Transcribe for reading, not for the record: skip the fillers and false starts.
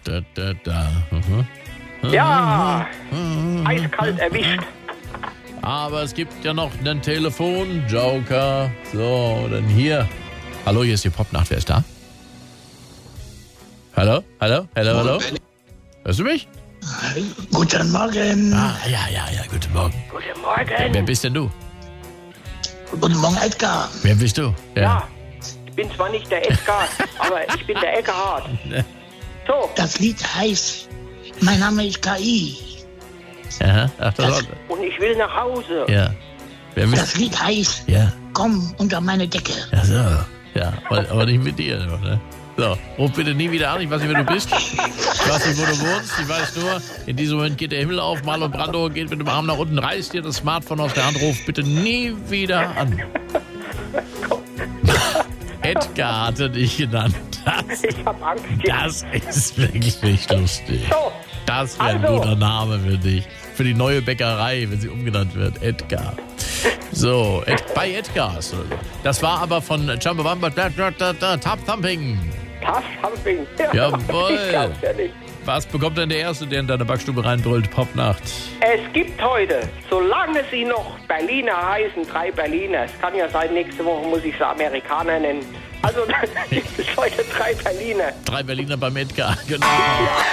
Ja, eiskalt erwischt. Aber es gibt ja noch einen Telefonjoker. So, dann hier. Hallo, hier ist die Popnacht. Wer ist da? Hallo? Hörst du mich? Guten Morgen. Ja, guten Morgen. Guten Morgen. Wer bist denn du? Guten Morgen, Edgar. Wer bist du? Ja, ich bin zwar nicht der Edgar, aber ich bin der Eckhardt. So, Das Lied heißt Mein Name ist KI. Ja, ach, das und ich will nach Hause. ja. Wer bist Das Lied heißt Ja, Komm unter meine Decke. ach so. Ja, aber nicht mit dir, ne? So, ruf bitte nie wieder an. Ich weiß nicht, wer du bist. Ich weiß nicht, wo du wohnst. Ich weiß nur, in diesem Moment geht der Himmel auf. Marlon Brando geht mit dem Arm nach unten, reißt dir das Smartphone aus der Hand, ruf bitte nie wieder an. Edgar hatte dich genannt. Ich hab Angst jetzt. Das ist wirklich nicht lustig. So, Das wäre ein also. guter Name für dich. Für die neue Bäckerei, wenn sie umgenannt wird. Edgar. So, bei Edgars. Das war aber von Chumbawamba Top Thumping. Tough Humping. Jawohl. Ich glaub's ja nicht. Was bekommt denn der Erste, der in deine Backstube reinbrüllt? Popnacht. Es gibt heute, solange sie noch Berliner heißen, 3 Berliner. Es kann ja sein, nächste Woche muss ich sie Amerikaner nennen. Also, da gibt es heute 3 Berliner. 3 Berliner beim Edgar, genau.